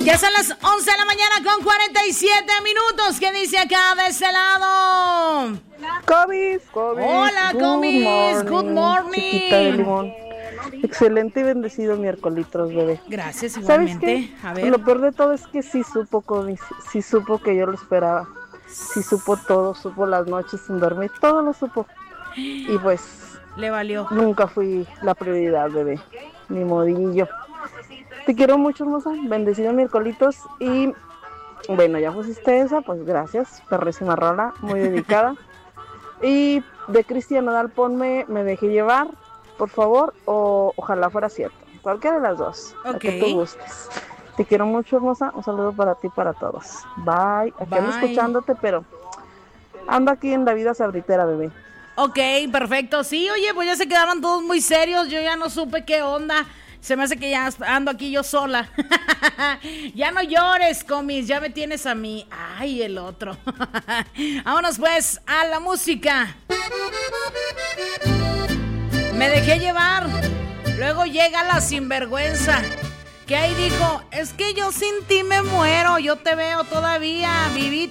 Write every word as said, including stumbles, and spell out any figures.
Ya son las once de la mañana con cuarenta y siete minutos. ¿Qué dice acá de ese lado? Comis, Comis. Hola, Good Comis. morning, Good morning. Chiquita de limón. Excelente y bendecido miércoles, bebé. Gracias, igualmente. ¿Sabes qué? A ver. Lo peor de todo es que sí supo, Comis. Sí supo que yo lo esperaba. Sí supo todo. Supo las noches sin dormir. Todo lo supo. Y pues... Le valió. Nunca fui la prioridad, bebé. Ni modillo. Te quiero mucho, hermosa. Bendecido miércolitos. Y bueno, ya pusiste esa, pues gracias. Perrísima rola, muy dedicada. Y de Cristian Nodal, ponme Me Dejé Llevar, por favor, o ojalá fuera cierto. Cualquiera de las dos, Ok. la que tú gustes. Te quiero mucho, hermosa. Un saludo para ti y para todos. Bye. Aquí ando Bye. escuchándote, pero ando aquí en la vida sabritera, bebé. Ok, perfecto. Sí, oye, pues ya se quedaron todos muy serios. Yo ya no supe qué onda. Se me hace que ya ando aquí yo sola. Ya no llores, Comis. Ya me tienes a mí. Ay, el otro. Vámonos pues a la música. Me dejé llevar. Luego llega la sinvergüenza, que ahí dijo: es que yo sin ti me muero. Yo te veo todavía, viví